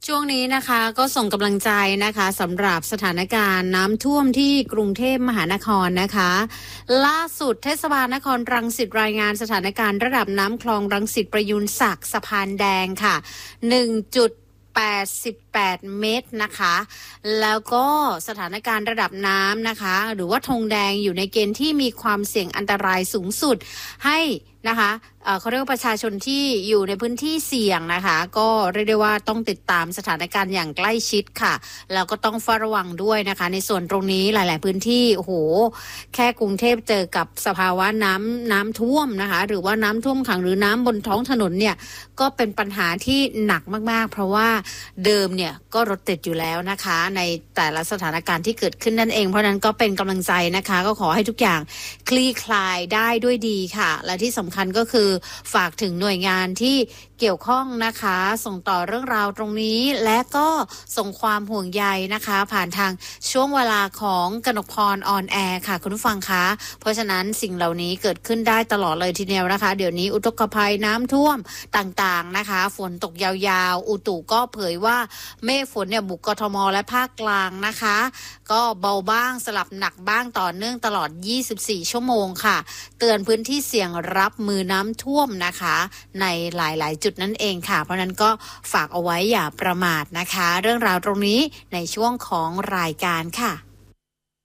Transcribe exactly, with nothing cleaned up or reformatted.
ช่วงนี้นะคะก็ส่งกำลังใจนะคะสำหรับสถานการณ์น้ำท่วมที่กรุงเทพมหานครนะคะล่าสุดเทศบาลนครรังสิตรายงานสถานการณ์ระดับน้ำคลองรังสิตประยูนศักดิ์สะพานแดงค่ะ หนึ่งจุดแปดแปด เมตรนะคะแล้วก็สถานการณ์ระดับน้ำนะคะหรือว่าธงแดงอยู่ในเกณฑ์ที่มีความเสี่ยงอันตรายสูงสุดให้นะคะเอ่อเขาเรียกว่าประชาชนที่อยู่ในพื้นที่เสี่ยงนะคะก็เรียกได้ว่าต้องติดตามสถานการณ์อย่างใกล้ชิดค่ะแล้วก็ต้องเฝ้าระวังด้วยนะคะในส่วนตรงนี้หลายๆพื้นที่โอ้โหแค่กรุงเทพเจอกับสภาวะน้ำน้ำท่วมนะคะหรือว่าน้ำท่วมขังหรือน้ำบนท้องถนนเนี่ยก็เป็นปัญหาที่หนักมากๆเพราะว่าเดิมเนี่ยก็รถติดอยู่แล้วนะคะในแต่ละสถานการณ์ที่เกิดขึ้นนั่นเองเพราะนั้นก็เป็นกำลังใจนะคะก็ขอให้ทุกอย่างคลี่คลายได้ด้วยดีค่ะและที่สำคัญก็คือฝากถึงหน่วยงานที่เกี่ยวข้องนะคะส่งต่อเรื่องราวตรงนี้และก็ส่งความห่วงใยนะคะผ่านทางช่วงเวลาของกนกพรออนแอร์ค่ะคุณผู้ฟังคะเพราะฉะนั้นสิ่งเหล่านี้เกิดขึ้นได้ตลอดเลยทีเดียวนะคะเดี๋ยวนี้อุทกภัยน้ำท่วมต่างๆนะคะฝนตกยาวๆอุตุก็เผยว่าเมฆฝนเนี่ยบุกกทมและภาคกลางนะคะก็เบาบ้างสลับหนักบ้างต่อเนื่องตลอดยี่สิบสี่ชั่วโมงค่ะเตือนพื้นที่เสี่ยงรับมือน้ำท่วมนะคะในหลายๆจุดนั่นเองค่ะเพราะนั้นก็ฝากเอาไว้อย่าประมาทนะคะเรื่องราวตรงนี้ในช่วงของรายการค่ะ